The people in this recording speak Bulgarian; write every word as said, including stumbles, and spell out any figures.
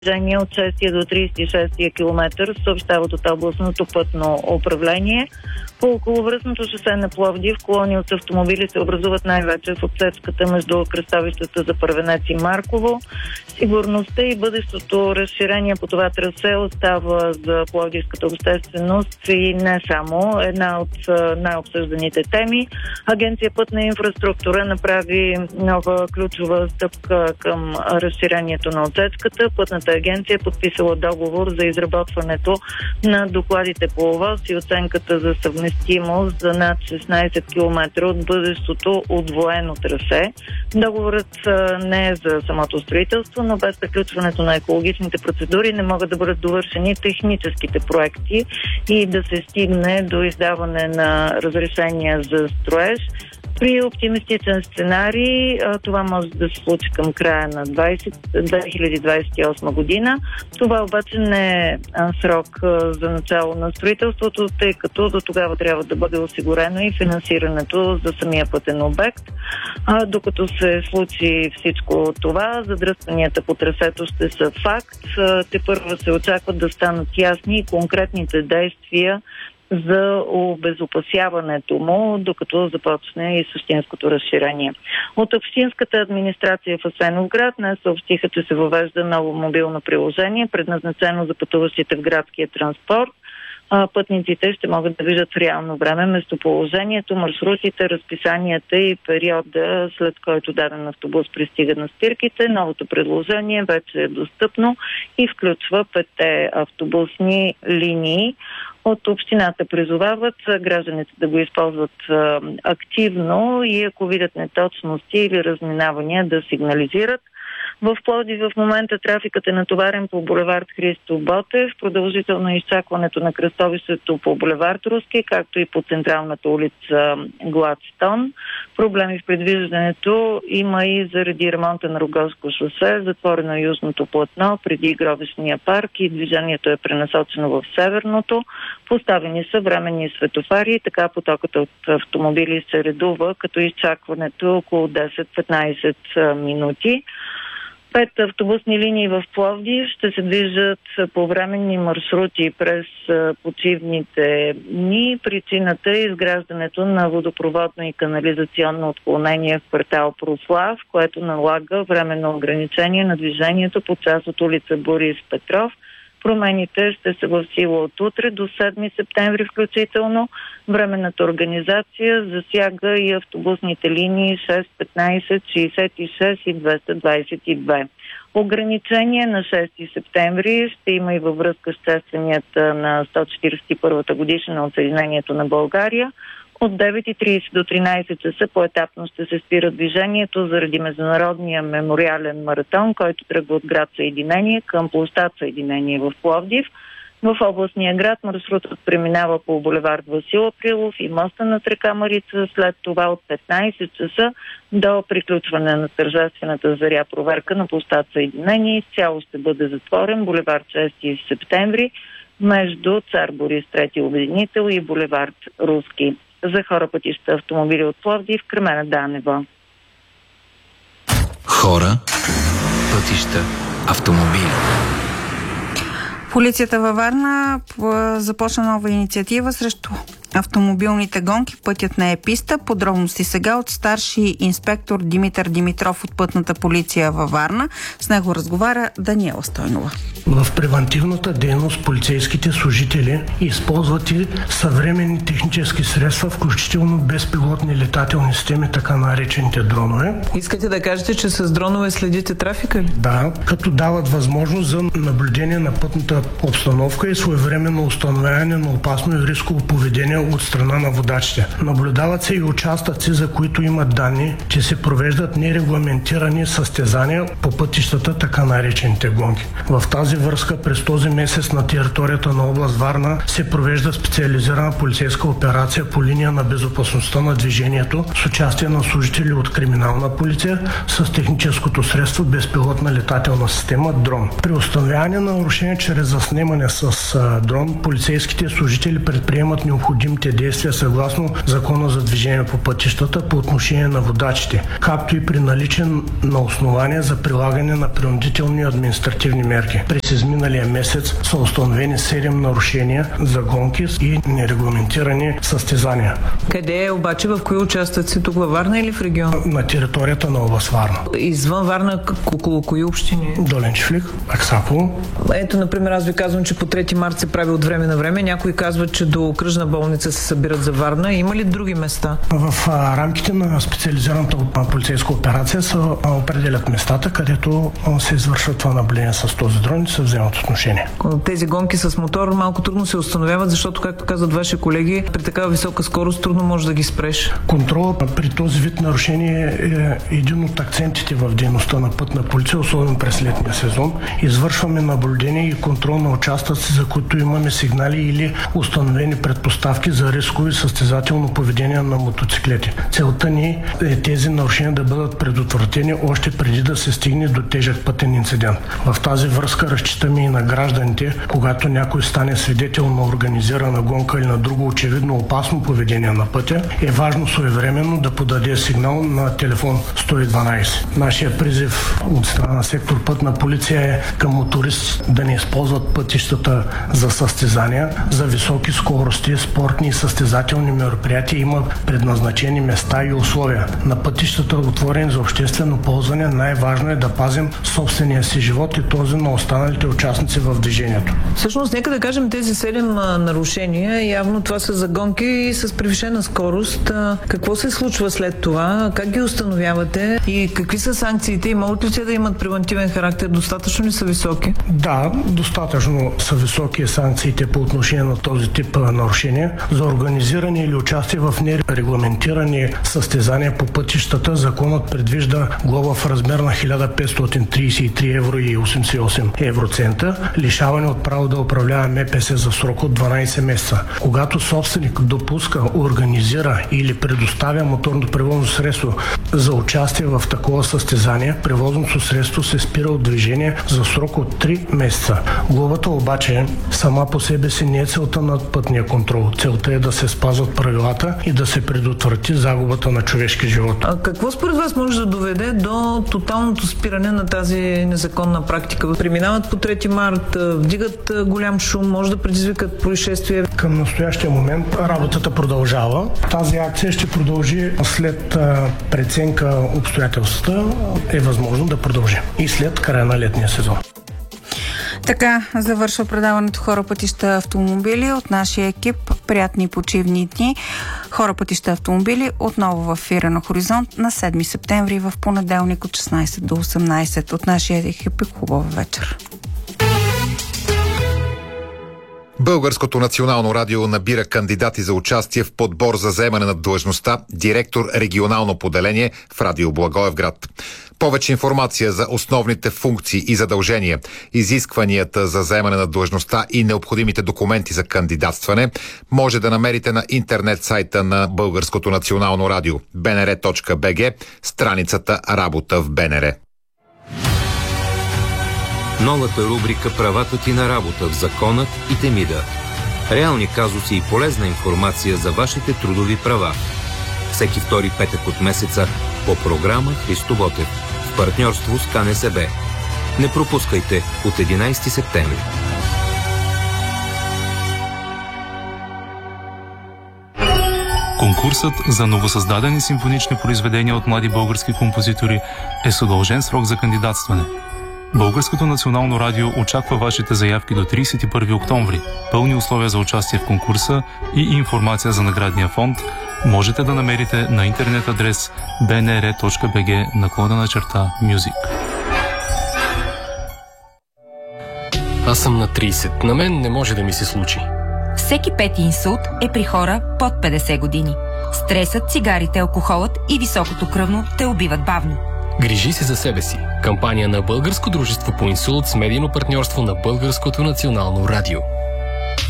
движение от шести до тридесет и шести километър, съобщават от областното пътно управление. По околовръстното шосе на Пловдив колони от автомобили се образуват най-вече в отсечката между кръстовищата за Първенец и Марково. Сигурността и бъдещото разширение по това трасе остава за пловдивската общественост и не само една от най-обсъжданите теми. Агенция Пътна инфраструктура направи нова ключова стъпка към разширението на отсечката. Пътната агенция е подписала договор за изработването на докладите по ОВОС и оценката за съвместимост за над шестнадесет километра от бъдещото удвоено трасе. Договорът не е за самото строителство, но без приключването на екологичните процедури не могат да бъдат довършени техническите проекти и да се стигне до издаване на разрешения за строеж. При оптимистичен сценарий това може да се случи към края на две хиляди двадесет и осма година. Това обаче не е срок за начало на строителството, тъй като до тогава трябва да бъде осигурено и финансирането за самия пътен обект. А докато се случи всичко това, задръстванията по трасето ще са факт. Тепърва се очакват да станат ясни и конкретните действия за обезопасяването му, докато започне и същинското разширение. От общинската администрация в Асеновград днес съобщиха, че се въвежда ново мобилно приложение, предназначено за пътуващите в градския транспорт. Пътниците ще могат да виждат в реално време местоположението, маршрутите, разписанията и периода, след който даден автобус пристига на спирките. Новото предложение вече е достъпно и включва петте автобусни линии. От общината призовават гражданите да го използват а, активно и ако видят неточности или разминавания да сигнализират. В Пловдив в момента трафикът е натоварен по булевард Христо Ботев, продължително е изчакването на кръстовището по булевард Руски, както и по централната улица Гладстон. Проблеми в предвиждането има и заради ремонта на Рогозко шосе, затворено южното платно преди Гробищния парк и движението е пренасочено в северното. Поставени са временни светофари, така потокът от автомобили се редува, като изчакването е около десет-петнадесет минути. Пет автобусни линии в Пловдив ще се движат по временни маршрути през почивните дни. Причината е изграждането на водопроводно и канализационно отклонение в квартал Прослав, което налага временно ограничение на движението по част от улица Борис Петров. Промените ще са в сила от утре до седми септември включително. Временната организация засяга и автобусните линии шест, петнадесет, шейсет и шест и двеста двадесет и две. Ограничение на шести септември ще има и във връзка с честванията на сто четиридесет и първата годишнина от Съединението на България. От девет и тридесет до тринадесет часа поетапно ще се спира движението заради международния мемориален маратон, който тръгва от град Съединение към площад Съединение в Пловдив. В областния град маршрутът преминава по булевард Васил Априлов и моста над река Марица, след това от петнадесет часа до приключване на тържествената заря проверка на площад Съединение. Изцяло ще бъде затворен булевард шести септември между Цар Борис трети обединител и булевард Руски. За хора, пътища, автомобили от Пловдив, Кремена Данева. Хора, пътища, автомобили. Полицията във Варна започна нова инициатива срещу автомобилните гонки. Пътят не е писта. Подробности сега от старши инспектор Димитър Димитров от Пътната полиция във Варна. С него разговаря Даниела Стойнова. В превантивната дейност полицейските служители използват и съвременни технически средства, включително безпилотни летателни системи, така наречените дронове. Искате да кажете, че с дронове следите трафика ли? Да, като дават възможност за наблюдение на пътната обстановка и своевременно установяване на опасно и рисково поведение от страна на водачите. Наблюдават се и участъци, за които имат данни, че се провеждат нерегламентирани състезания по пътищата, така наречените гонки. В тази връзка през този месец на територията на област Варна се провежда специализирана полицейска операция по линия на безопасността на движението с участие на служители от криминална полиция с техническото средство безпилотна летателна система дрон. При установяване на нарушение чрез заснемане с а, дрон, полицейските служители предприемат необходими необходимите действия съгласно Закона за движение по пътищата по отношение на водачите, както и при наличие на основания за прилагане на принудителни административни мерки. През изминалия месец са установени седем нарушения за гонки и нерегламентирани състезания. Къде е обаче, в кои участъци? Тук във Варна или в региона? На територията на област Варна. Извън Варна, около кои общини? Долен чифлик, Аксаково. Ето, например, аз ви казвам, че по трети март се прави от време на време. Някои казват, че до окръжна болница се събират за Варна. Има ли други места? В а, рамките на специализираната полицейска операция се определят местата, където а, се извършва това наблюдение с този дрон и се вземат отношение. Тези гонки с мотор малко трудно се установяват, защото, както казват ваши колеги, при такава висока скорост трудно може да ги спреш. Контролът при този вид нарушение е един от акцентите в дейността на пътна полиция, особено през летния сезон. Извършваме наблюдение и контрол на участъци, за които имаме сигнали или установени предпоставки за рисково и състезателно поведение на мотоциклети. Целта ни е тези нарушения да бъдат предотвратени още преди да се стигне до тежък пътен инцидент. В тази връзка разчитаме и на гражданите, когато някой стане свидетел на организирана гонка или на друго очевидно опасно поведение на пътя, е важно своевременно да подаде сигнал на телефон сто и дванайсет. Нашия призив от страна на сектор пътна полиция е към мотористи да не използват пътищата за състезания, за високи скорости, спортни и състезателни мероприятия. Има предназначени места и условия. На пътищата, отворени за обществено ползване, най-важно е да пазим собствения си живот и този на останалите участници в движението. Всъщност, нека да кажем, тези седем нарушения, явно това са за гонки с превишена скорост. Какво се случва след това? Как ги установявате? И какви са санкциите? И могат ли те да имат превентивен характер? Достатъчно ли са високи? Да, достатъчно са високи санкциите по отношение на този тип нарушения. За организиране или участие в нерегламентирани състезания по пътищата, законът предвижда глоба в размер на хиляда петстотин трийсет и три евро и осемдесет и осем евроцента, лишаване от право да управлява ем пе ес за срок от дванайсет месеца. Когато собственик допуска, организира или предоставя моторно превозно средство за участие в такова състезание, превозното средство се спира от движение за срок от три месеца. Глобата обаче сама по себе си не е целта на пътния контрол. Целта е да се спазват правилата и да се предотврати загубата на човешки живот. А какво според вас може да доведе до тоталното спиране на тази незаконна практика? Преминават по трети март, вдигат голям шум, може да предизвикат происшествие. Към настоящия момент работата продължава. Тази акция ще продължи след преценка обстоятелствата, е възможно да продължи и след края на летния сезон. Така завършва предаването Хора, пътища, автомобили от нашия екип. Приятни почивни дни. Хора, пътища, автомобили отново в ефира на Хоризонт на седми септември в понеделник от шестнайсет до осемнайсет. От нашия екип е хубава вечер. Българското национално радио набира кандидати за участие в подбор за заемане на длъжността директор регионално поделение в Радио Благоевград. Повече информация за основните функции и задължения, изискванията за заемане на длъжността и необходимите документи за кандидатстване може да намерите на интернет сайта на Българското национално радио би ен ер точка би джи, страницата Работа в Б Н Р. Новата рубрика «Правата ти на работа» в Законът и Темида. Реални казуси и полезна информация за вашите трудови права. Всеки втори петък от месеца по програма Христо Ботев в партньорство с Ка Не Се Бе. Не пропускайте от единайсети септември. Конкурсът за новосъздадени симфонични произведения от млади български композитори е с удължен срок за кандидатстване. Българското национално радио очаква вашите заявки до трийсет и първи октомври. Пълни условия за участие в конкурса и информация за наградния фонд можете да намерите на интернет адрес би ен ер точка би джи наклонена черта Music. Аз съм на трийсет. На мен не може да ми се случи. Всеки пети инсулт е при хора под петдесет години. Стресът, цигарите, алкохолът и високото кръвно те убиват бавно. Грижи се за себе си. Кампания на Българско дружество по инсулт с медийно партньорство на Българското национално радио.